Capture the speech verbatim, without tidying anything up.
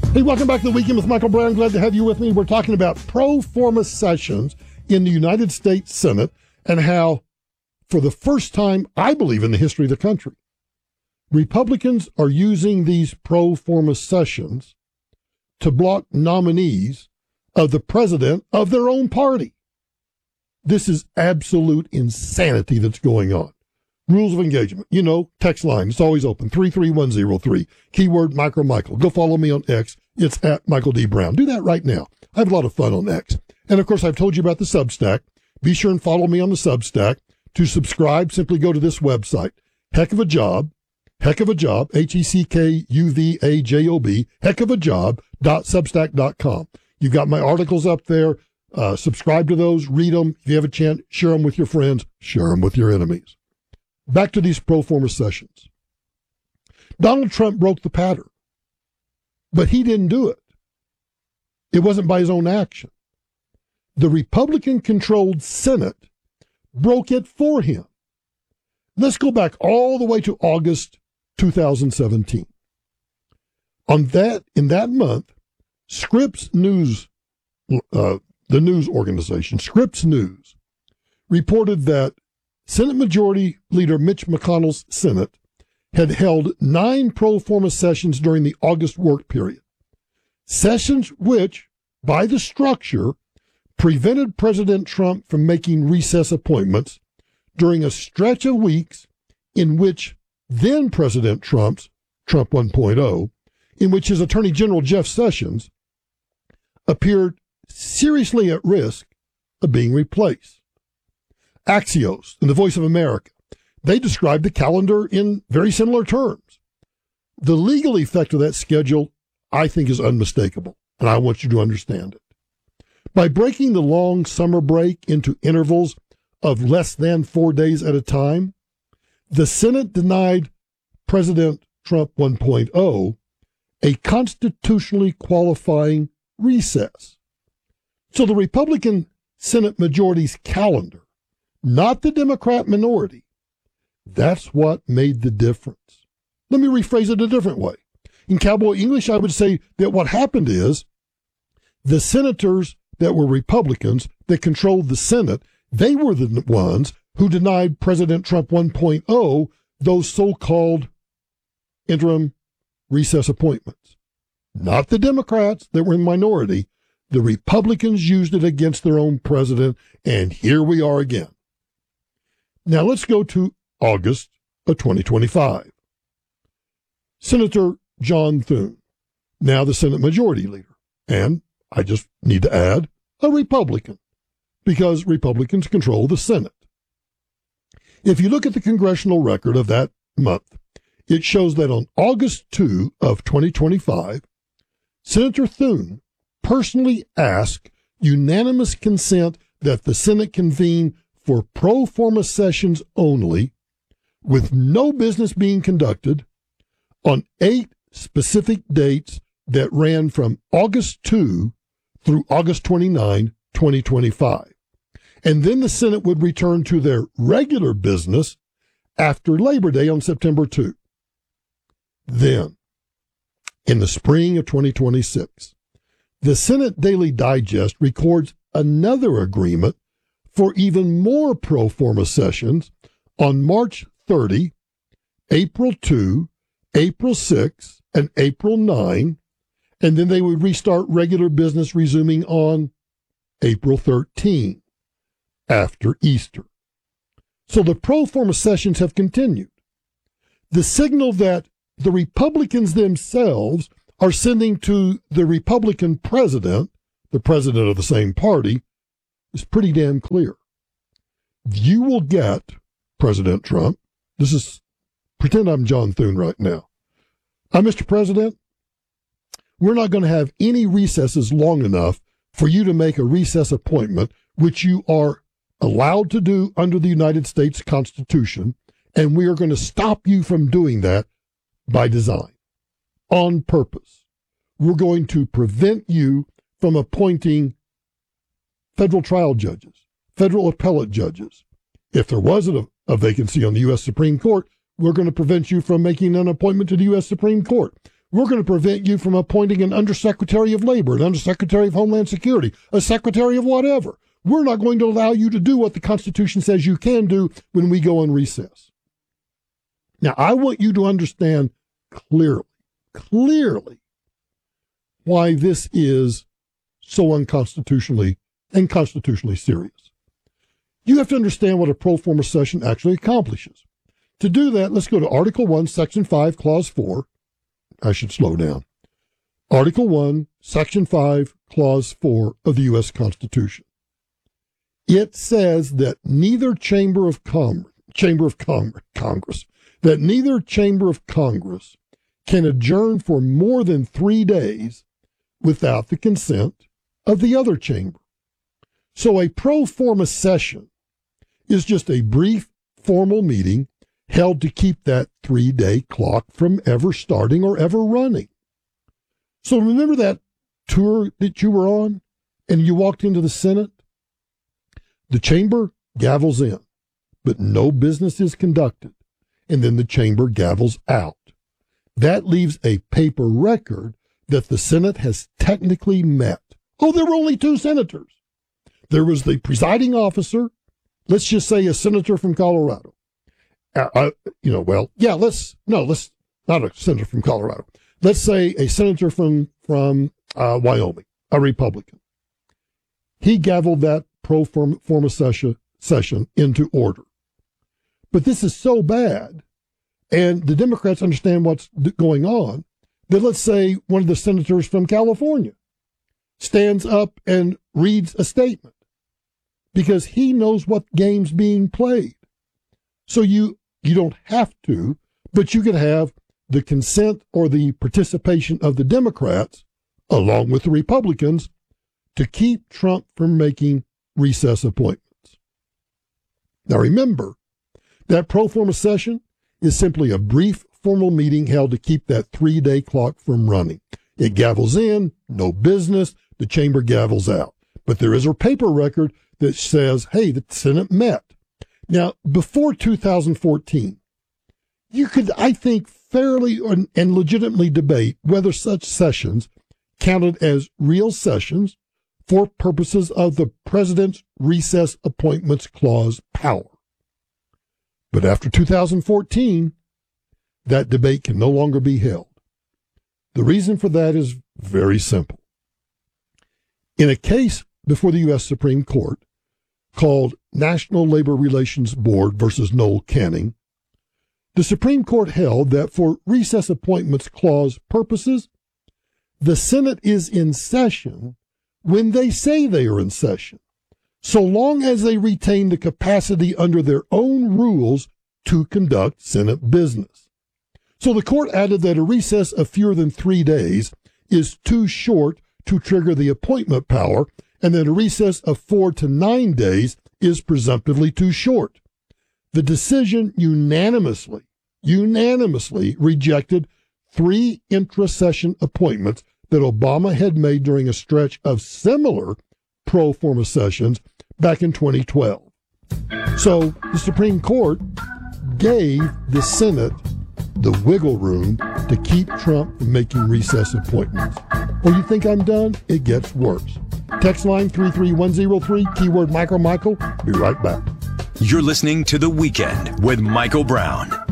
Hey, welcome back to the Weekend with Michael Brown. Glad to have you with me. We're talking about pro forma sessions in the United States Senate and how, for the first time, I believe, in the history of the country, Republicans are using these pro forma sessions to block nominees of the president of their own party. This is absolute insanity that's going on. Rules of engagement. You know, text line. It's always open. three three one zero three. Keyword Micro Michael. Go follow me on X. It's at Michael D. Brown. Do that right now. I have a lot of fun on X. And of course, I've told you about the Substack. Be sure and follow me on the Substack. To subscribe, simply go to this website. Heck of a job. Heck of a job. H E C K U V A J O B. Heck of a job. Dot substack dot com. You've got my articles up there. Uh, subscribe to those. Read them. If you have a chance, share them with your friends. Share them with your enemies. Back to these pro forma sessions. Donald Trump broke the pattern, but he didn't do it. It wasn't by his own action. The Republican-controlled Senate broke it for him. Let's go back all the way to August two thousand seventeen. On that, in that month, Scripps News, uh, the news organization, Scripps News, reported that Senate Majority Leader Mitch McConnell's Senate had held nine pro forma sessions during the August work period. Sessions which, by the structure, prevented President Trump from making recess appointments during a stretch of weeks in which then President Trump's, Trump one point oh, in which his Attorney General Jeff Sessions appeared seriously at risk of being replaced. Axios and the Voice of America, they described the calendar in very similar terms. The legal effect of that schedule, I think, is unmistakable, and I want you to understand it. By breaking the long summer break into intervals of less than four days at a time, the Senate denied President Trump one point oh a constitutionally qualifying recess. So the Republican Senate majority's calendar, not the Democrat minority, that's what made the difference. Let me rephrase it a different way. In cowboy English, I would say that what happened is the senators that were Republicans that controlled the Senate, they were the ones who denied President Trump one point oh those so-called interim recess appointments. Not the Democrats that were in minority. The Republicans used it against their own president, and here we are again. Now let's go to August of twenty twenty-five. Senator John Thune, now the Senate Majority Leader, and I just need to add, a Republican, because Republicans control the Senate. If you look at the congressional record of that month, it shows that on August second of twenty twenty-five, Senator Thune personally asked unanimous consent that the Senate convene for pro forma sessions only, with no business being conducted, on eight specific dates that ran from August second through August twenty-ninth, twenty twenty-five. And then the Senate would return to their regular business after Labor Day on September second. Then, in the spring of twenty twenty-six, the Senate Daily Digest records another agreement for even more pro forma sessions on March thirtieth, April second, April sixth, and April ninth, and then they would restart regular business resuming on April thirteenth, after Easter. So the pro forma sessions have continued. The signal that the Republicans themselves are sending to the Republican president, the president of the same party, is pretty damn clear. You will get, President Trump, this is, pretend I'm John Thune right now. I'm Mister President, we're not going to have any recesses long enough for you to make a recess appointment, which you are allowed to do under the United States Constitution, and we are going to stop you from doing that by design, on purpose. We're going to prevent you from appointing federal trial judges, federal appellate judges. If there was a, a vacancy on the U S Supreme Court, we're going to prevent you from making an appointment to the U S Supreme Court. we're going to prevent you from appointing an undersecretary of labor, an undersecretary of Homeland Security, a secretary of whatever. We're not going to allow you to do what the Constitution says you can do when we go on recess. Now, I want you to understand clearly, clearly why this is so unconstitutionally and constitutionally serious. You have to understand what a pro forma session actually accomplishes. To do that, let's go to Article one, Section five, Clause four. I should slow down. Article one, Section five, Clause four of the U S Constitution. It says that neither chamber of Congress, chamber of Cong- Congress, that neither chamber of Congress can adjourn for more than three days without the consent of the other chamber. So a pro forma session is just a brief formal meeting held to keep that three-day clock from ever starting or ever running. So remember that tour that you were on and you walked into the Senate? The chamber gavels in, but no business is conducted, and then the chamber gavels out. That leaves a paper record that the Senate has technically met. Oh, there were only two senators. There was the presiding officer, let's just say a senator from Colorado. Uh, uh, you know, well, yeah, let's, no, let's, not a senator from Colorado. Let's say a senator from, from uh, Wyoming, a Republican. He gavelled that pro forma session, session into order. But this is so bad, and the Democrats understand what's going on, that let's say one of the senators from California stands up and reads a statement because he knows what game's being played. So you you don't have to, but you could have the consent or the participation of the Democrats, along with the Republicans, to keep Trump from making recess appointments. Now remember, that pro forma session is simply a brief formal meeting held to keep that three-day clock from running. It gavels in, no business, the chamber gavels out. But there is a paper record that says, hey, the Senate met. Now, before two thousand fourteen, you could, I think, fairly and legitimately debate whether such sessions counted as real sessions for purposes of the President's Recess Appointments Clause power. But after two thousand fourteen, that debate can no longer be held. The reason for that is very simple. In a case before the U S Supreme Court called National Labor Relations Board versus Noel Canning, the Supreme Court held that for Recess Appointments Clause purposes, the Senate is in session when they say they are in session, so long as they retain the capacity under their own rules to conduct Senate business. So the court added that a recess of fewer than three days is too short to trigger the appointment power, and that a recess of four to nine days is presumptively too short. The decision unanimously, unanimously rejected three intra-session appointments that Obama had made during a stretch of similar pro forma sessions back in twenty twelve. So the Supreme Court gave the Senate the wiggle room to keep Trump from making recess appointments. Or you think I'm done? It gets worse. Text line three three one zero three, keyword Michael Michael. Be right back. You're listening to The Weekend with Michael Brown.